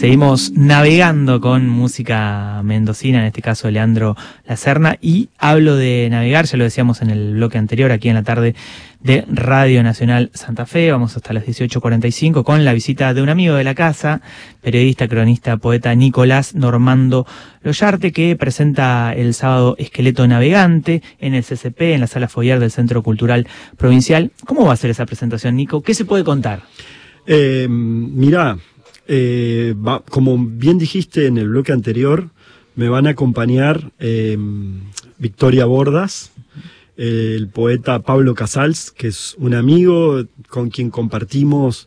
Seguimos navegando con música mendocina, en este caso Leandro Lacerna, y hablo de navegar, ya lo decíamos en el bloque anterior, aquí en la tarde de Radio Nacional Santa Fe. Vamos hasta las 18:45 con la visita de un amigo de la casa, periodista, cronista, poeta Nicolás Normando Loyarte, que presenta el sábado Esqueleto Navegante en el CCP, en la Sala Foyer del Centro Cultural Provincial. ¿Cómo va a ser esa presentación, Nico? ¿Qué se puede contar? Mirá, como bien dijiste en el bloque anterior, me van a acompañar Victoria Bordas, el poeta Pablo Casals, que es un amigo con quien compartimos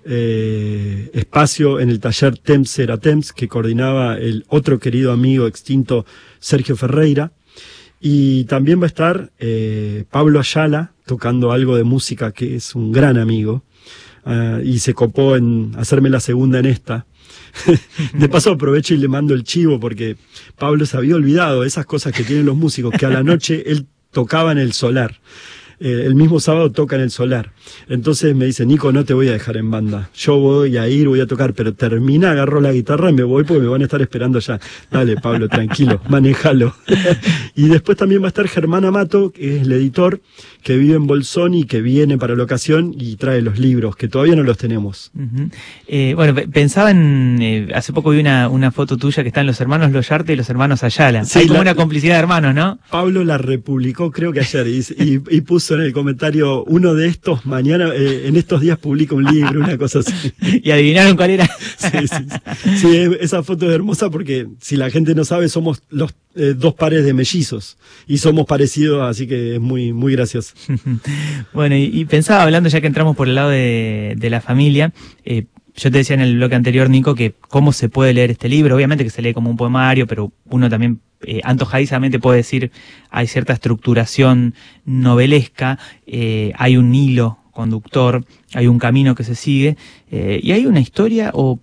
espacio en el taller Temps Será Temps, que coordinaba el otro querido amigo extinto Sergio Ferreira. Y también va a estar Pablo Ayala tocando algo de música, que es un gran amigo. Y se copó en hacerme la segunda en esta. De paso aprovecho y le mando el chivo, porque Pablo se había olvidado de esas cosas que tienen los músicos, que a la noche él tocaba en el Solar. El mismo sábado toca en el Solar. Entonces me dice: Nico, no te voy a dejar en banda. Yo voy a ir, voy a tocar, pero termina, agarro la guitarra y me voy porque me van a estar esperando allá. Dale, Pablo, tranquilo, manéjalo. Y después también va a estar Germán Amato, que es el editor, que vive en Bolsón y que viene para la ocasión y trae los libros, que todavía no los tenemos. Bueno, pensaba en... hace poco vi una foto tuya que están los hermanos Loyarte y los hermanos Ayala. Sí, hay como una complicidad de hermanos, ¿no? Pablo la republicó, creo que ayer, y puso en el comentario: uno de estos mañana, en estos días publica un libro, una cosa así. ¿Y adivinaron cuál era? Sí, esa foto es hermosa porque, si la gente no sabe, somos los dos pares de mellizos y somos parecidos, así que es muy, muy gracioso. Bueno, y pensaba, hablando ya que entramos por el lado de la familia, yo te decía en el bloque anterior, Nico, que cómo se puede leer este libro. Obviamente que se lee como un poemario, pero uno también antojadizamente puede decir, hay cierta estructuración novelesca, hay un hilo conductor, hay un camino que se sigue, y hay una historia, o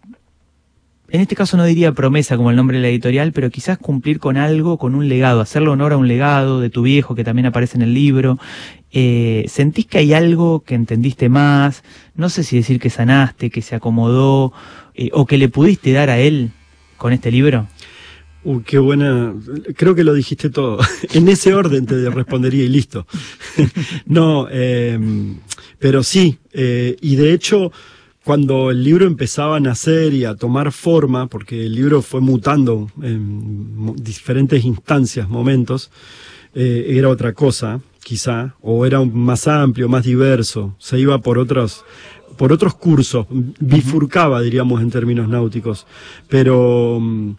en este caso no diría promesa como el nombre de la editorial, pero quizás cumplir con algo, con un legado, hacerle honor a un legado de tu viejo que también aparece en el libro. ¿Sentís que hay algo que entendiste más? No sé si decir que sanaste, que se acomodó, o que le pudiste dar a él con este libro. Qué buena, creo que lo dijiste todo. En ese orden te respondería y listo. No, pero sí, y de hecho, cuando el libro empezaba a nacer y a tomar forma, porque el libro fue mutando en diferentes instancias, momentos, era otra cosa, quizá, o era más amplio, más diverso, se iba por otros cursos, bifurcaba, diríamos, en términos náuticos, pero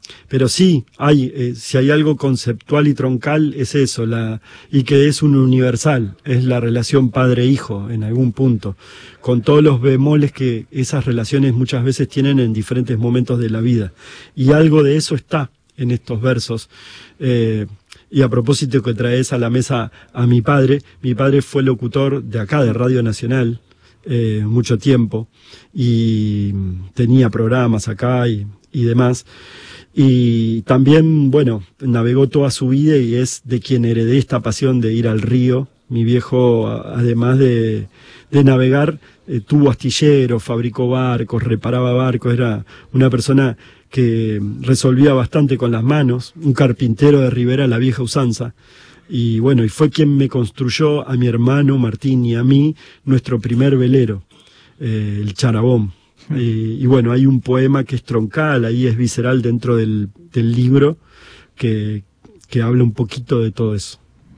sí, si hay algo conceptual y troncal, es eso, y que es un universal, es la relación padre-hijo, en algún punto, con todos los bemoles que esas relaciones muchas veces tienen en diferentes momentos de la vida, y algo de eso está en estos versos. Y a propósito que traes a la mesa a mi padre fue locutor de acá, de Radio Nacional, mucho tiempo, y tenía programas acá y demás, y también, bueno, navegó toda su vida y es de quien heredé esta pasión de ir al río. Mi viejo, además de navegar, tuvo astillero, fabricó barcos, reparaba barcos, era una persona que resolvía bastante con las manos, un carpintero de Rivera, la vieja usanza. Y bueno, y fue quien me construyó a mi hermano Martín y a mí nuestro primer velero, el Charabón. Y bueno, hay un poema que es troncal, ahí es visceral dentro del libro, que habla un poquito de todo eso.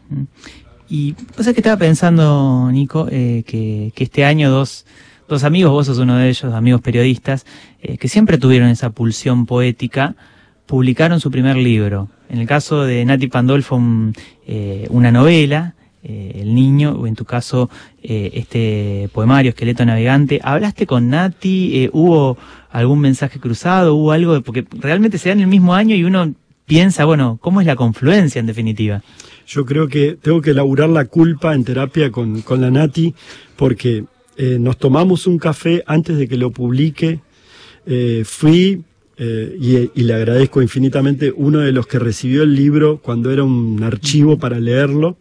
Y cosa que estaba pensando, Nico, que este año dos amigos, vos sos uno de ellos, amigos periodistas, que siempre tuvieron esa pulsión poética, publicaron su primer libro. En el caso de Nati Pandolfo, una novela, El Niño, o en tu caso, este poemario, Esqueleto Navegante. ¿Hablaste con Nati? ¿Hubo algún mensaje cruzado? ¿Hubo algo? Porque realmente se da en el mismo año y uno piensa, bueno, ¿cómo es la confluencia en definitiva? Yo creo que tengo que elaborar la culpa en terapia con la Nati, porque nos tomamos un café antes de que lo publique. Fui... y le agradezco infinitamente, uno de los que recibió el libro cuando era un archivo para leerlo.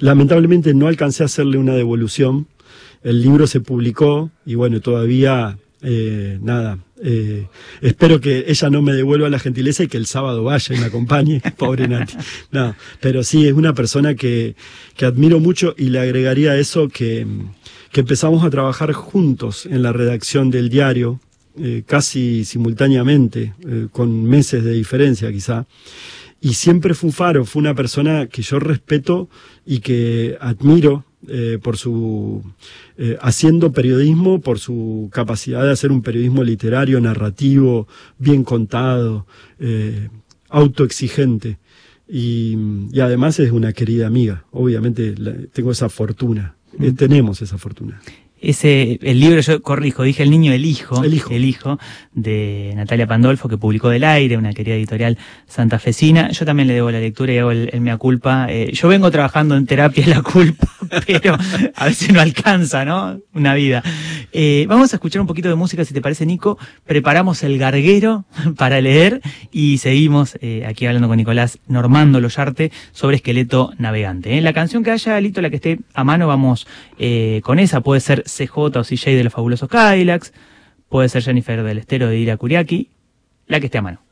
Lamentablemente no alcancé a hacerle una devolución. El libro se publicó y bueno, todavía Nada, espero que ella no me devuelva la gentileza y que el sábado vaya y me acompañe, pobre Nati. No, pero sí, es una persona que admiro mucho, y le agregaría eso que empezamos a trabajar juntos en la redacción del diario, casi simultáneamente, con meses de diferencia quizá. Y siempre fue un faro, fue una persona que yo respeto y que admiro por su haciendo periodismo, por su capacidad de hacer un periodismo literario, narrativo, bien contado, autoexigente. Y además es una querida amiga, obviamente tengo esa fortuna, tenemos esa fortuna. El libro, yo corrijo, dije El niño, el hijo, de Natalia Pandolfo, que publicó Del Aire, una querida editorial santafesina. Yo también le debo la lectura y hago el mea culpa. Yo vengo trabajando en terapia la culpa, pero a veces no alcanza, ¿no? Una vida. Vamos a escuchar un poquito de música, si te parece, Nico. Preparamos el garguero para leer y seguimos aquí hablando con Nicolás Normando Loyarte sobre Esqueleto Navegante. La canción que haya, Lito, la que esté a mano, vamos con esa. Puede ser CJ o CJ de los Fabulosos Cadillacs, puede ser Jennifer del Estero de Ira Kuriaki, la que esté a mano.